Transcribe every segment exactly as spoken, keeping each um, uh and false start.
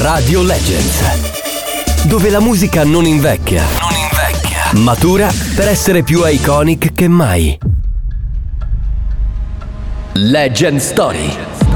Radio Legends, dove la musica non invecchia, non invecchia, matura per essere più iconic che mai. Legend Story.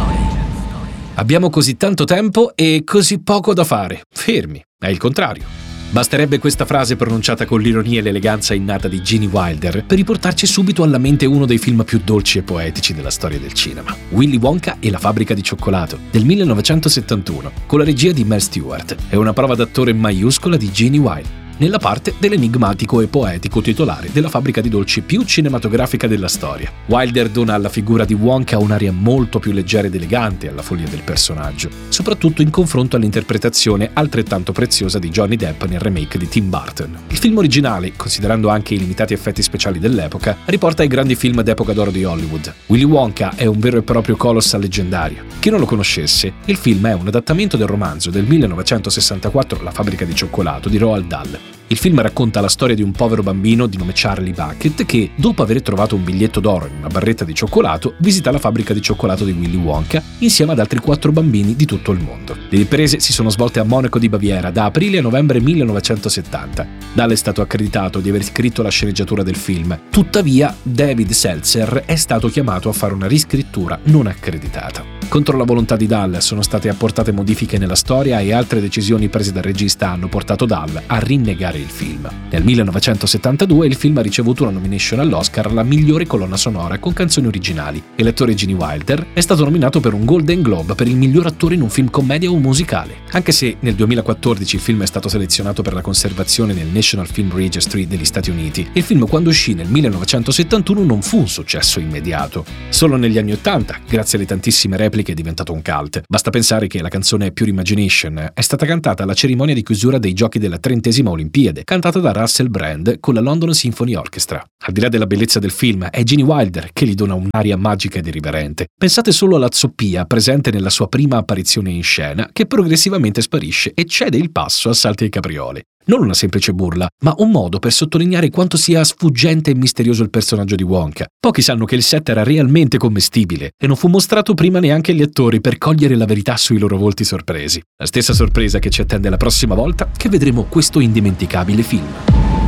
Abbiamo così tanto tempo e così poco da fare. Fermi, è il contrario. Basterebbe questa frase pronunciata con l'ironia e l'eleganza innata di Gene Wilder per riportarci subito alla mente uno dei film più dolci e poetici della storia del cinema, Willy Wonka e la fabbrica di cioccolato, del millenovecentosettantuno, con la regia di Mel Stewart e una prova d'attore maiuscola di Gene Wilder, nella parte dell'enigmatico e poetico titolare della fabbrica di dolci più cinematografica della storia. Wilder dona alla figura di Wonka un'aria molto più leggera ed elegante alla follia del personaggio, soprattutto in confronto all'interpretazione altrettanto preziosa di Johnny Depp nel remake di Tim Burton. Il film originale, considerando anche i limitati effetti speciali dell'epoca, riporta ai grandi film d'epoca d'oro di Hollywood. Willy Wonka è un vero e proprio colossal leggendario. Chi non lo conoscesse, il film è un adattamento del romanzo del millenovecentosessantaquattro La fabbrica di cioccolato di Roald Dahl. Il film racconta la storia di un povero bambino di nome Charlie Bucket che, dopo aver trovato un biglietto d'oro in una barretta di cioccolato, visita la fabbrica di cioccolato di Willy Wonka insieme ad altri quattro bambini di tutto il mondo. Le riprese si sono svolte a Monaco di Baviera da aprile a novembre millenovecentosettanta. Dahl è stato accreditato di aver scritto la sceneggiatura del film. Tuttavia, David Seltzer è stato chiamato a fare una riscrittura non accreditata. Contro la volontà di Dahl sono state apportate modifiche nella storia e altre decisioni prese dal regista hanno portato Dahl a rinnegare il film. Nel millenovecentosettantadue il film ha ricevuto una nomination all'Oscar alla migliore colonna sonora con canzoni originali e l'attore Gene Wilder è stato nominato per un Golden Globe per il miglior attore in un film commedia o musicale. Anche se nel duemilaquattordici il film è stato selezionato per la conservazione nel National Film Registry degli Stati Uniti, il film quando uscì nel millenovecentosettantuno non fu un successo immediato. Solo negli anni ottanta, grazie alle tantissime repliche, è diventato un cult. Basta pensare che la canzone Pure Imagination è stata cantata alla cerimonia di chiusura dei giochi della trentesima Olimpiade, cantata da Russell Brand con la London Symphony Orchestra. Al di là della bellezza del film, è Gene Wilder che gli dona un'aria magica ed irriverente. Pensate solo alla zoppia presente nella sua prima apparizione in scena, che progressivamente sparisce e cede il passo a salti e capriole. Non una semplice burla, ma un modo per sottolineare quanto sia sfuggente e misterioso il personaggio di Wonka. Pochi sanno che il set era realmente commestibile e non fu mostrato prima neanche agli attori per cogliere la verità sui loro volti sorpresi. La stessa sorpresa che ci attende la prossima volta che vedremo questo indimenticabile film.